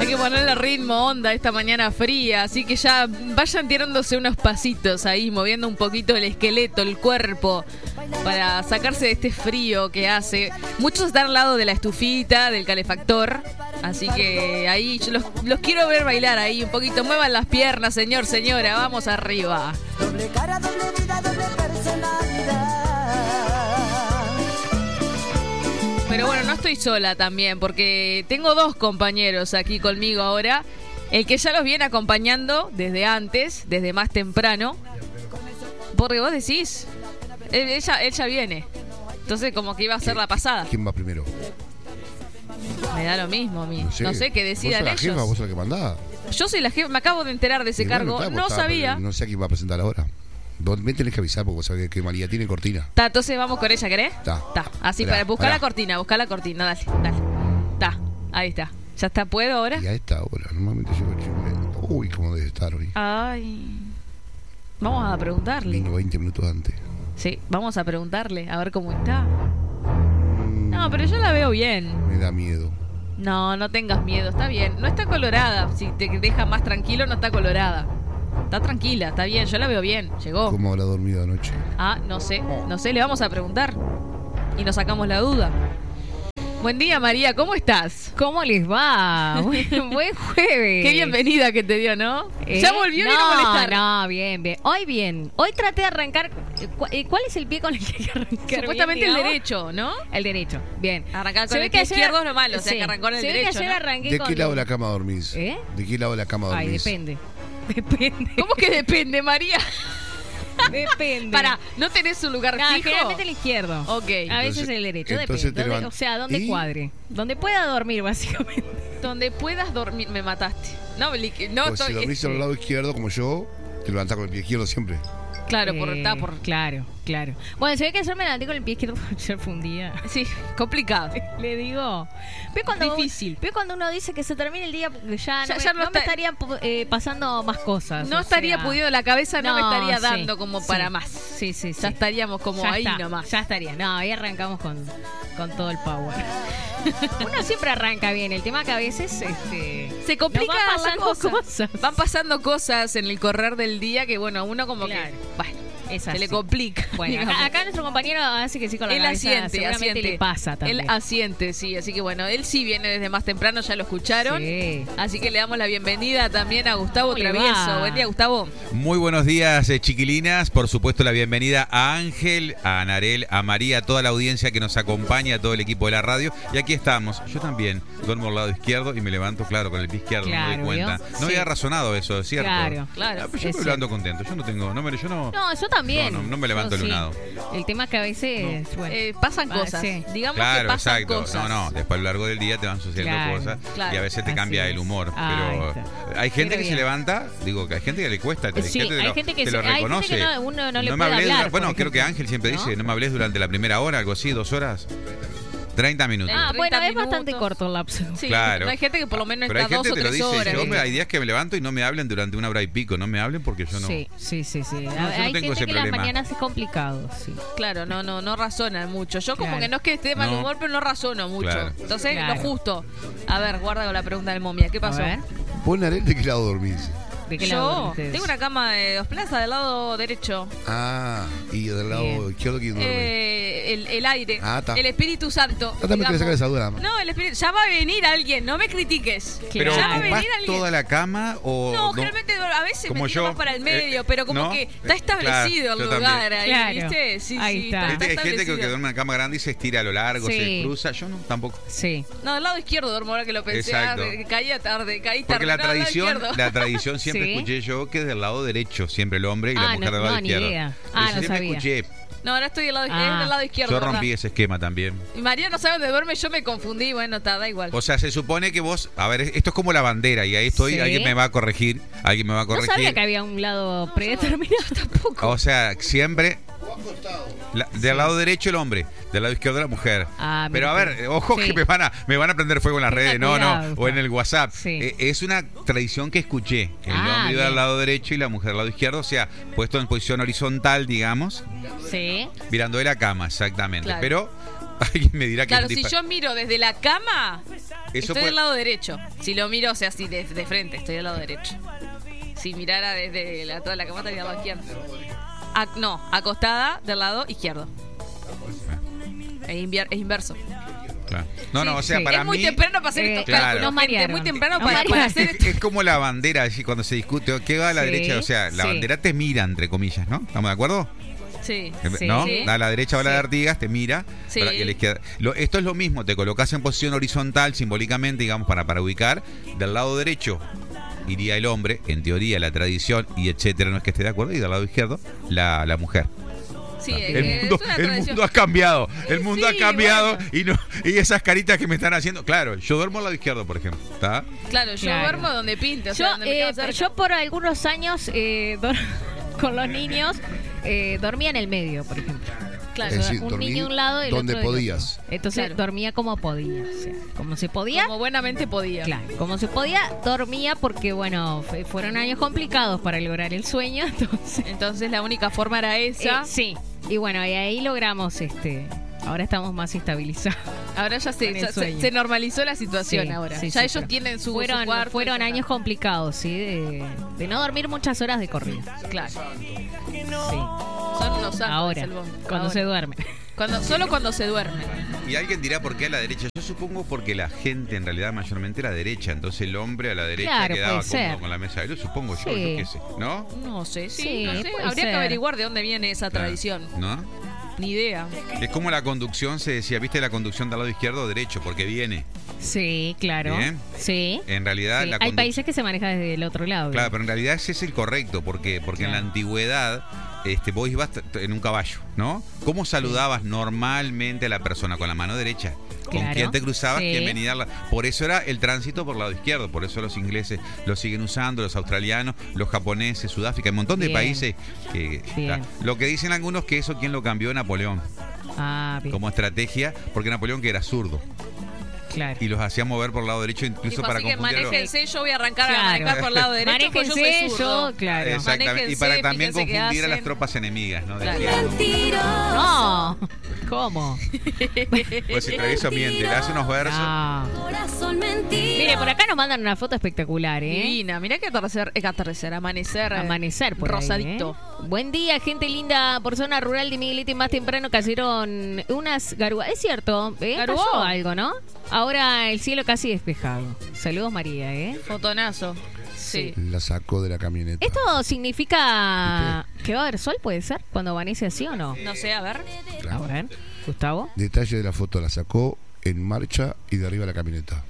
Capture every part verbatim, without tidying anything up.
Hay que ponerle ritmo, onda esta mañana fría, así que ya vayan tirándose unos pasitos ahí, moviendo un poquito el esqueleto, el cuerpo, para sacarse de este frío que hace. Muchos están al lado de la estufita, del calefactor, así que ahí yo los, los quiero ver bailar ahí un poquito. Muevan las piernas, señor, señora, vamos arriba. Doble cara, doble vida, doble personalidad. Pero bueno, no estoy sola también, porque tengo dos compañeros aquí conmigo ahora. El que ya los viene acompañando desde antes, desde más temprano. Porque vos decís, él, ella, él ya viene. Entonces como que iba a ser la pasada. ¿Quién va primero? Me da lo mismo a mí. No sé, no sé que decidan ¿Vos sos la ellos. jefa, vos sos la que mandás? Yo soy la jefa, me acabo de enterar de ese Y bueno, cargo. está, No está, sabía. No sé a quién va a presentar ahora. Vos me tenés que avisar porque vos sabés que María tiene cortina. Ta, entonces vamos con ella, ¿querés? Está. Ta, así, Esperá, para buscar pará. la cortina, buscar la cortina, dale, dale. Ta, ahí está. ¿Ya está? ¿Puedo ahora? Y a esta hora, normalmente yo... yo- Uy, cómo debe estar hoy. Ay. Vamos a preguntarle. Vino veinte minutos antes. Sí, vamos a preguntarle, a ver cómo está. No, pero yo la veo bien. Me da miedo. No, no tengas miedo, está bien. No está colorada, si te deja más tranquilo, no está colorada. Está tranquila, está bien, yo la veo bien, llegó. ¿Cómo habrá dormido anoche? Ah, no sé, no sé, le vamos a preguntar. Y nos sacamos la duda. Buen día, María, ¿cómo estás? ¿Cómo les va? Buen, buen jueves. Qué bienvenida que te dio, ¿no? ¿Eh? Ya volvió y no, no molestar. No, bien, bien. Hoy bien. Hoy traté de arrancar. ¿cu- eh, ¿Cuál es el pie con el que hay que arrancar? Supuestamente bien, el digamos? derecho, ¿no? El derecho, bien. Arrancar Se con ve el que pie ayer- izquierdo es lo malo, o sea, sí. que arrancó en el Se ve que derecho, ayer ¿no? arranqué ¿De con- qué lado de la cama dormís? ¿Eh? ¿De qué lado de la cama Ay, dormís? depende. Depende. ¿Cómo que depende, María? Depende. Para, ¿no tenés un lugar No, fijo? generalmente el izquierdo. Ok. A veces Entonces- el derecho, entonces depende. te Donde- levan- o sea, donde ¿Y? cuadre. Donde pueda dormir, básicamente. Donde puedas dormir, me mataste. No, li- no Pues si estoy- dormís este, al lado izquierdo como yo, te levantás con el pie izquierdo siempre. Claro, por, Eh, está por. Claro, claro. Bueno, se ve que ayer me levanté con el pie izquierdo. Ayer fue un día. Sí, complicado. Le digo. ¿Ve cuando, Difícil. ¿Ve cuando uno dice que se termine el día porque ya, Ya- no, me, ya no no me está- estarían eh, pasando más cosas? No o estaría sea, pudiendo, la cabeza no, me no, estaría sí, dando como sí. para más. Sí, sí, sí. Ya estaríamos como Ya ahí está, nomás. Ya estaría. No, ahí arrancamos con, con todo el power. Uno siempre arranca bien. El tema que a veces este, Se complica nos van la pasando cosa. cosas. Van pasando cosas en el correr del día que, bueno, a uno como Claro. que, bueno, Es se así. le complica. Bueno, digamos. acá, acá nuestro compañero hace que sí con la Él cabeza. asiente, Seguramente asiente. le pasa también. Él asiente, sí. Así que bueno, él sí viene desde más temprano, ya lo escucharon. Sí. Así que le damos la bienvenida también a Gustavo ¿Cómo le Travieso. va? Buen día, Gustavo. Muy buenos días, eh, chiquilinas. Por supuesto, la bienvenida a Ángel, a Anarel, a María, a toda la audiencia que nos acompaña, a todo el equipo de la radio. Y aquí estamos. Yo también duermo al lado izquierdo y me levanto, claro, con el pie izquierdo, no me Claro, doy cuenta. ¿vio? No Sí. había razonado eso, es cierto. Claro, claro. Ah, pero yo Es me levanto contento. Yo no tengo. No me, yo no. No, yo también. No, no, no me levanto Yo sí. lunado. El tema es que a veces, bueno, Eh, pasan Ah, cosas. sí. Digamos que Claro, pasan exacto. cosas. No, no. Después a lo largo del día te van sucediendo Claro, cosas claro. y a veces te Así cambia es. el humor. Ahí Pero está. hay gente Pero que se bien. levanta, digo que hay gente que le cuesta. Hay Sí, gente, hay lo, gente que te se- lo hay gente reconoce. que no- uno no le me puede hables hablar, dura- Bueno, por creo que ejemplo, Ángel siempre ¿no? dice, no me hables durante la primera hora, algo así, dos horas. treinta minutos. Ah, treinta bueno, es minutos. bastante corto el lapso. Sí, Claro. hay gente que por lo menos Pero hay está gente dos o que te lo tres dice. horas. Yo me, ¿viste? hay días que me levanto y no me hablen durante una hora y pico. No me hablen porque yo no. Sí, sí, sí, sí. yo no hay tengo gente ese que las problema. mañanas es complicado, sí. Claro, no, no, no razonan mucho. Yo como Claro. que no es que esté de mal No. humor, pero no razono mucho. Claro. Entonces, Claro. lo justo. A ver, guarda con la pregunta del momia. ¿Qué pasó? A ver, ¿Vos, Narel, de qué lado dormís? ¿de qué lado Yo duermen ustedes? tengo una cama de dos plazas del lado derecho. Ah, y del lado Bien. izquierdo, ¿quién duerme? Eh, el, el aire. Ah, está. El Espíritu Santo. Yo también quería sacar esa duda. nada más. No, el Espíritu. Ya va a venir alguien, no me critiques. Pero ya va a ¿ocupás venir alguien. toda la cama o No, generalmente a veces Como me tiro yo, más para el medio, eh, pero como ¿no? que está Eh, establecido claro, el yo lugar también. ahí, Claro. ¿viste? Sí, Ahí sí, está. Viste que hay gente que, que establecido. duerme en una cama grande y se estira a lo largo, Sí. se cruza. Yo no, tampoco. Sí. No, del lado izquierdo duermo ahora que lo pensé. Exacto. Ah, caía tarde, caí tarde. Porque la No, del lado tradición, izquierdo. la tradición siempre Sí. escuché yo que es del lado derecho, siempre el hombre y la Ah, mujer no- del lado no, ni izquierdo. idea. Eso Ah, no siempre sabía. escuché. No, ahora estoy del lado, Ah. es del lado izquierdo. Yo ¿verdad? rompí ese esquema también. Y María no sabe dónde duerme, yo me confundí. Bueno, está, da igual. O sea, se supone que vos, a ver, esto es como la bandera y ahí estoy, Sí. alguien me va a corregir, alguien me va a No corregir. sabía que había un lado predeterminado tampoco. O sea, siempre la- del lado derecho el hombre, del lado izquierdo la mujer. Ah, Pero a mira ver, usted. ojo Sí. que me van a me van a prender fuego en las Tenga redes, no, cuidado, no, o en Gustavo. el WhatsApp. Sí. Eh, es una tradición que escuché. El Ah, hombre iba bien. al lado derecho y la mujer al lado izquierdo, o sea, puesto en posición horizontal, digamos, Sí. mirando de la cama, exactamente. Claro. Pero Alguien me dirá que Claro, es un si dispa- yo miro desde la cama, Eso estoy puede- del lado derecho. Si lo miro, o sea, así de, de frente, estoy del lado derecho. Si mirara desde la, toda la cama, estaría del lado izquierdo. Ac- no, acostada del lado izquierdo. Es, invier- es inverso. Claro. No, Sí, no, o sea, sí. para es muy mí temprano para hacer Eh, estos claro. cálculos. Nos gente, marearon. muy temprano Nos para, para marearon. hacer es, es como la bandera, así, cuando se discute, ¿qué va a la Sí, derecha? O sea, la sí. bandera te mira, entre comillas, ¿no? ¿Estamos de acuerdo? Sí. Sí. ¿No? Sí. A la derecha va la Sí. de Artigas, te mira. Sí. para- y a la izquierda. Lo- esto es lo mismo, te colocas en posición horizontal, simbólicamente, digamos, para, para ubicar. Del lado derecho iría el hombre, en teoría, la tradición, y etcétera, no es que esté de acuerdo, y del lado izquierdo, la, la mujer. Sí, El eh, mundo, es una el tradición. mundo ha cambiado, el mundo Sí, ha cambiado bueno. y no y esas caritas que me están haciendo, claro, yo duermo al lado izquierdo, por ejemplo, ¿está? Claro, yo Claro. duermo donde pinte. O sea, Yo, donde me eh, quedo cerca. yo por algunos años eh, dor- con los niños eh, dormía en el medio, por ejemplo. Claro. Es decir, un dormí niño de un lado y el donde otro del podías. otro. Entonces Claro. dormía como podía. O sea, como se podía. Como buenamente podía. Claro, como se podía, dormía porque, bueno, fue- fueron años complicados para lograr el sueño. Entonces, Entonces la única forma era esa. Eh, sí. Y bueno, y ahí logramos este. Ahora estamos más estabilizados. Ahora ya, se, Con el ya se, sueño. se normalizó la situación Sí, ahora. sí, ya sí, ellos pero tienen su, fueron, su cuarto. fueron y ya años está. complicados, sí, de, de no dormir muchas horas de corrido. Claro. Sí. Son unos santos, Ahora, Salvón. cuando Ahora. se duerme. Cuando, solo cuando se duerme. Y alguien dirá por qué a la derecha. Yo supongo porque la gente en realidad mayormente era derecha, entonces el hombre a la derecha Claro, quedaba puede cómodo ser. con la mesa de luz, supongo yo, Sí. yo qué sé, ¿no? No sé, sí, Sí, no sé. puede Habría ser. que averiguar de dónde viene esa Claro. tradición. ¿No? Ni idea. Es como la conducción, se decía, ¿viste la conducción del lado izquierdo o derecho? Porque viene. Sí, claro. Bien. Sí. En realidad Sí. la Hay conduc- países que se manejan desde el otro lado. Claro, pero en realidad ese es el correcto, porque porque en la Claro. antigüedad este, vos ibas t- t- en un caballo, ¿no? ¿Cómo saludabas normalmente a la persona? Con la mano derecha. ¿Con Claro. quién te cruzabas? Sí. ¿Quién venía? a la- Por eso era el tránsito por el lado izquierdo, por eso los ingleses lo siguen usando, los australianos, los japoneses, Sudáfrica, hay un montón de Bien. países que... Bien. Lo que dicen algunos que eso quién lo cambió, Napoleón, Ah, bien. como estrategia, porque Napoleón que era zurdo Claro. y los hacía mover por el lado derecho incluso Dijo, para así que confundir a los- manéjense, yo voy a arrancar Claro. a manejar por el lado derecho, porque yo soy Manéjense, zurdo. yo, claro. Exactamente, y Manéjense, para también fíjense qué confundir a las hacen. tropas enemigas, ¿no? De Claro. izquierda. No. ¿Cómo? Pues si travieso miente, le hace unos versos. No. Mire, por acá nos mandan una foto espectacular, ¿eh? Divina, mirá que atardecer, eh, atardecer, amanecer. eh, Amanecer por ahí, rosadito. ¿eh? Buen día, gente linda. Por zona rural de Miguelito y más temprano cayeron unas garúas. Es cierto, ¿eh? ¿Garúa? Cayó algo, ¿no? Ahora el cielo casi despejado. Saludos, María, ¿eh? Fotonazo. Sí. La sacó de la camioneta. ¿Esto significa que va a haber sol, puede ser? Cuando amanece así o no? No sé, a ver. A Claro. ver, Gustavo. Detalle de la foto, la sacó en marcha y de arriba la camioneta.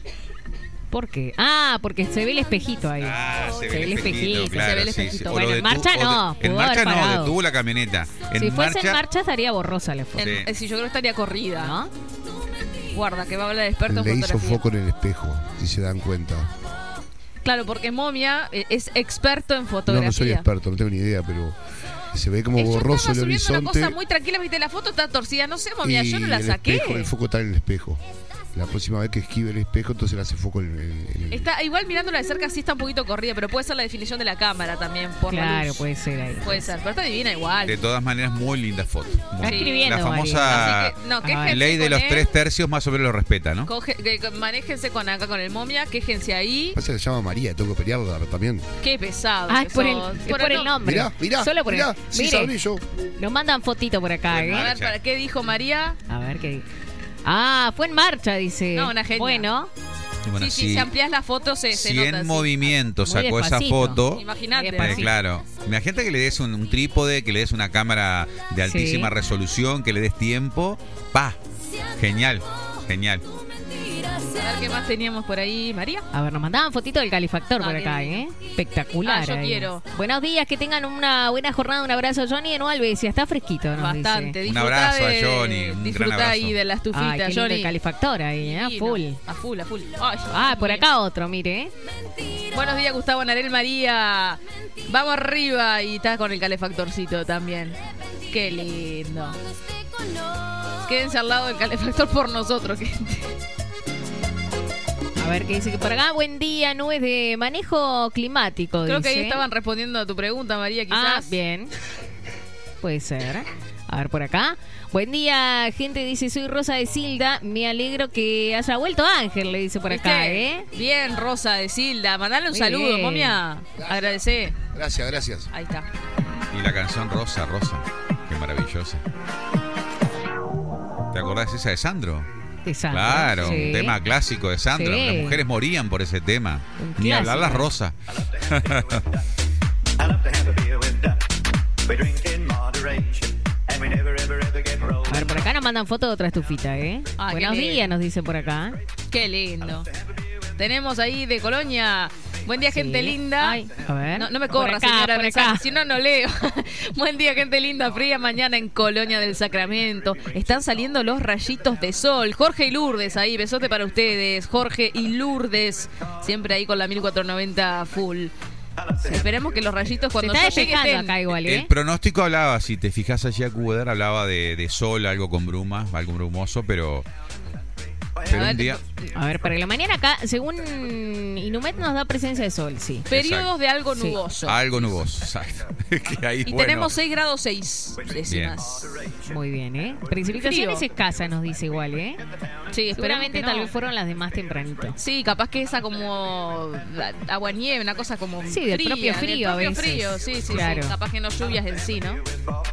¿Por qué? Ah, porque se ve el espejito ahí. Ah, se, Se ve el espejito, claro, se ve el sí, sí. espejito. O Bueno, lo en detu- marcha o de- no, En pudo marcha haber no, parado. detuvo la camioneta. En Si fuese marcha, en marcha estaría borrosa la foto. En- Sí. eh, si yo creo que estaría corrida. ¿No? Guarda, que va a hablar de experto en Le hizo fotografía. foco en el espejo, si se dan cuenta. Claro, porque Momia eh, es experto en No, fotografía. no soy experto, no tengo ni idea, pero se ve como Eh, yo borroso estaba el subiendo una horizonte. cosa muy tranquila, viste, la foto está torcida. No sé, Momia, y yo no la el saqué. espejo, el foco está en el espejo. La próxima vez que esquive el espejo, entonces le hace foco en, en- en el... Está, igual mirándola de cerca sí está un poquito corrida, pero puede ser la definición de la cámara también, por la Claro, luz. puede ser ahí. Puede ser, pero está divina igual. de todas maneras, muy linda foto. Muy Está linda. escribiendo, La famosa Así que, no, A ver. quéjense ley de con los él, tres tercios más o menos lo respeta, ¿no? coge- que- que manéjense con acá con el Momia, quéjense ahí. Pasa que se llama María, tengo que pelearla también. Qué pesado. Ah, que es por el, sos. es por el nombre. Mirá, mirá, Solo por mirá, el. sí Mire, sabré yo. nos mandan fotito por acá, Fue en ¿eh? A ver, marcha. ¿para qué dijo María? A ver qué. Ah, fue en marcha, dice. No, una genia. Bueno, Y bueno, sí, sí, si, si amplias la foto se, se si nota. en sí. movimiento Muy sacó esa despacito. foto, Imagínate. eh, Despacito. claro. Imagínate que le des un, un trípode, que le des una cámara de altísima Sí. resolución, que le des tiempo. ¡Pa! Genial, genial. A ver qué más teníamos por ahí, María. a ver, nos mandaban fotito del calefactor Ah, por qué acá, lindo. ¿eh? Espectacular. Ah, yo ahí. quiero. Buenos días, que tengan una buena jornada. Un abrazo, Johnny de Nueva Albesia. Está fresquito, nos Bastante. dice. Un Disfrutá abrazo a de- Johnny, un disfrutá gran abrazo. ahí de la estufita, Ay, qué lindo Johnny. el calefactor ahí, ¿eh? A Divino. full. A full, a full. Ay, Ah, por mío. acá otro, mire, ¿eh? Buenos días, Gustavo Narel María. Vamos arriba y está con el calefactorcito también. Qué lindo. Quédense al lado del calefactor por nosotros, gente. A ver qué dice que por acá, buen día, nubes de manejo climático. Creo que dice. ahí estaban respondiendo a tu pregunta, María, Ah, quizás. bien. Puede ser. A ver por acá. Buen día, gente, dice, soy Rosa de Silda. Me alegro que haya vuelto Ángel, le dice por acá, ¿Viste? ¿eh? Bien, Rosa de Silda. Mandale un Muy saludo, bien. momia. Agradecé. Gracias, gracias. Ahí está. Y la canción Rosa, Rosa. Qué maravillosa. ¿Te acordás esa de Sandro? De Sandro, Claro, sí. un tema clásico de Sandro. Sí. Las mujeres morían por ese tema. Un Ni clásico. hablar las Rosas. A ver, por acá nos mandan fotos de otra estufita, ¿eh? Ah, qué Buenos lindo. días, nos dice por acá. Qué lindo. Tenemos ahí de Colonia. Buen día, Sí. gente linda. Ay, a ver. No, no me Por corra, acá, señora. por mensaje, acá. Si no, no leo. Buen día, gente linda. Fría mañana en Colonia del Sacramento. Están saliendo los rayitos de sol. Jorge y Lourdes ahí. Besote para ustedes. Jorge y Lourdes. Siempre ahí con la mil cuatrocientos noventa full. Esperemos que los rayitos cuando Se está yo llegue despejando estén. acá igual, ¿eh? El pronóstico hablaba, si te fijas allí a Cuber, hablaba de, de sol, algo con bruma, algo brumoso, pero, pero A ver, un día... A ver, para la mañana acá, según Inumet nos da presencia de sol, sí. Periodos de algo Sí. nuboso. Algo nuboso, exacto. Que ahí, Y bueno, tenemos seis grados seis décimas. Muy bien, ¿eh? Precipitaciones Frío. escasas, nos dice igual, ¿eh? Sí, esperamos Seguramente que no. tal vez fueron las de más tempranito. Sí, capaz que esa como agua nieve, una cosa como Sí, del fría, propio del frío a propio veces. frío, sí, sí, Claro. sí. Capaz que no lluvias en sí, ¿no?